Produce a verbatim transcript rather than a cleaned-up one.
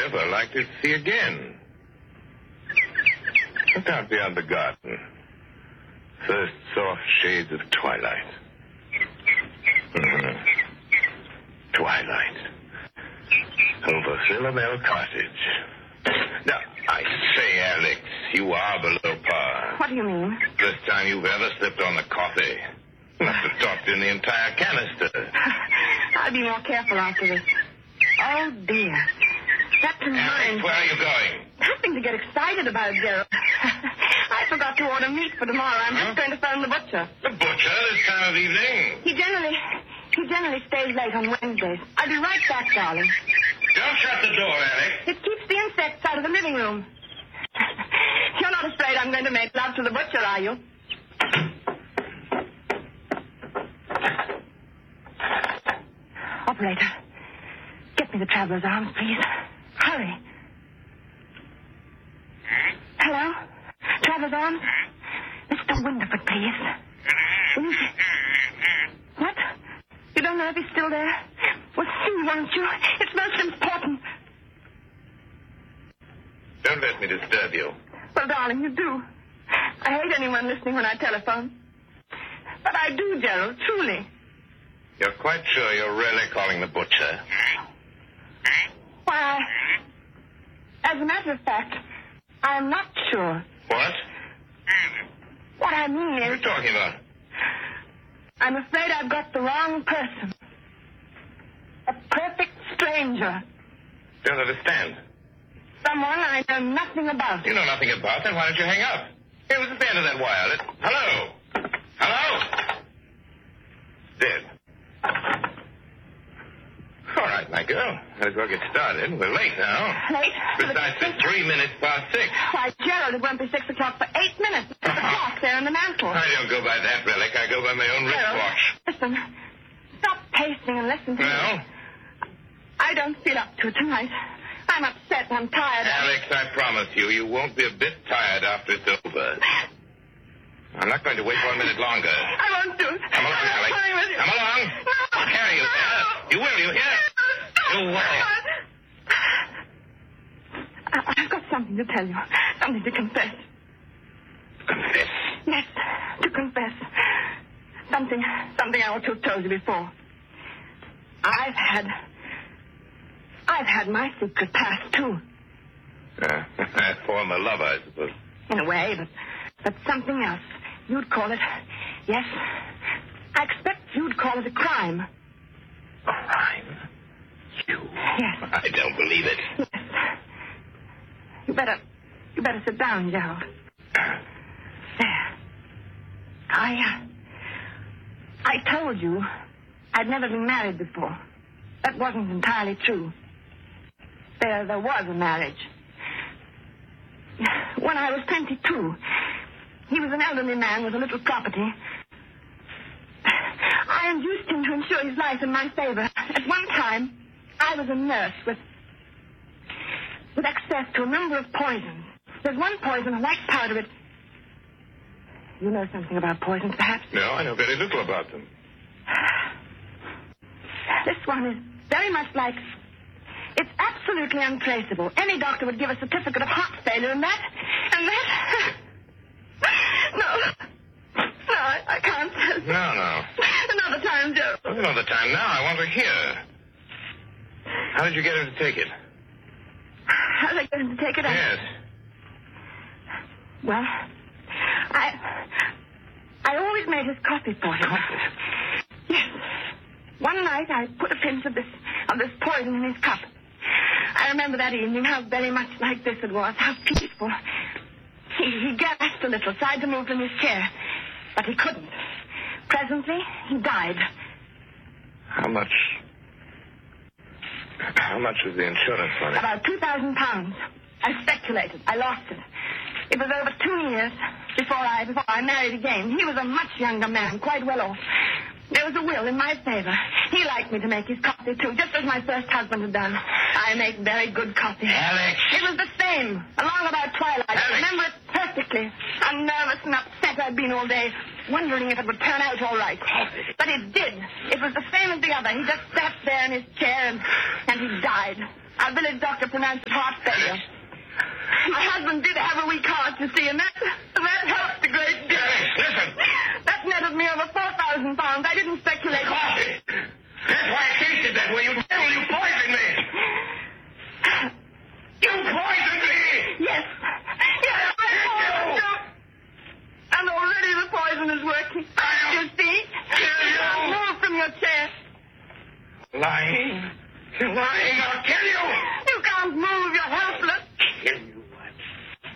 ever likely to see again. Look out beyond the garden. First soft shades of twilight. Mm-hmm. Twilight. Over Philomel Cottage. Now, I say, Alex, you are below par. What do you mean? First time you've ever slipped on the coffee. Must have talked in the entire canister. I'll be more careful after this. Oh, dear. That reminds me. Where are you going? Nothing to get excited about, Gerald. I forgot to order meat for tomorrow. I'm huh? just going to phone the butcher. The butcher this time of evening? He generally... He generally stays late on Wednesdays. I'll be right back, darling. Don't shut the door, Alex. It keeps the insects out of the living room. You're not afraid I'm going to make love to the butcher, are you? Operator, get me the traveler's arms, please. Hurry. Hello? Traveler's arms? Mister Winterford, please. Will you... What? You don't know if he's still there? Well, see, won't you? It's most important. Don't let me disturb you. Well, darling, you do. I hate anyone listening when I telephone. But I do, Gerald, truly. You're quite sure you're really calling the butcher? Why, as a matter of fact, I'm not sure. What? What I mean is... What are you talking about? I'm afraid I've got the wrong person. A perfect stranger. Don't understand. Someone I know nothing about. You know nothing about, then why don't you hang up? Here was the end of that wire. Let... Hello? Hello? Dead. All right, my girl. Might as well get started. We're late now. Late? Precisely three minutes past six. Why, Gerald, it won't be six o'clock for eight minutes. There's the clock there on the mantel. I don't go by that, Relic. I go by my own wristwatch. Listen, stop pacing and listen to well? me. I don't feel up to it tonight. I'm upset. I'm tired. Alex, I promise you, you won't be a bit tired after it's over. I'm not going to wait one minute longer. I won't do it. Come along, Alex. Come along. No. I'll carry you there. You will, you hear? You will. I- I've got something to tell you. Something to confess. Confess? Yes, to confess. Something, something I ought to have told you before. I've had... I've had my secret past, too. Uh, former lover, I suppose. In a way, but, but something else. You'd call it... Yes, I expect you'd call it a crime. A crime? You? Yes. I don't believe it. Yes. You better... You better sit down, Gerald. There. I... Uh, I told you I'd never been married before. That wasn't entirely true. There, there was a marriage. When I was twenty-two, he was an elderly man with a little property. I induced him to insure his life in my favor. At one time, I was a nurse with, with access to a number of poisons. There's one poison, a white powder. It. You know something about poisons, perhaps? No, I know very little about them. This one is very much like... It's absolutely untraceable. Any doctor would give a certificate of heart failure, and that... And that... No. No, I, I can't tell you. No, no. Another time, Joe. Another time now. I want to hear. How did you get him to take it? How did I get him to take it? Yes. Well, I... I always made his coffee for him. Coffee? Yes. One night I put a pinch of this of this poison in his cup. I remember that evening how very much like this it was, how peaceful. He, he gasped a little, tried to move from his chair, but he couldn't. Presently, he died. How much... How much was the insurance money? About two thousand pounds. I speculated. I lost it. It was over two years before I before I married again. He was a much younger man, quite well off. There was a will in my favor. He liked me to make his coffee, too, just as my first husband had done. I make very good coffee. Alex! It was the same, along about twilight. Alex! I remember it perfectly. I'm nervous and upset I'd been all day, wondering if it would turn out all right. Coffee? But it did. It was the same as the other. He just sat there in his chair, and, and he died. Our village doctor pronounced it heart failure. My husband did have a weak heart, you see, and that, that helped a great deal. Dennis, listen. That netted me over four thousand pounds. I didn't speculate. Coffee. That's why I tasted that way. You devil, you poisoned me. You poisoned me. Yes. Yes, I poisoned you. And already the poison is working. You see? You can't move from your chair. Lying. You're lying. I'll kill you. You can't move. You're helpless. Kill you.